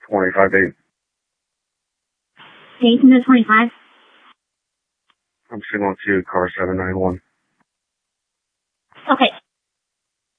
25 date. Date in the 25? I'm 212, car 791. Okay,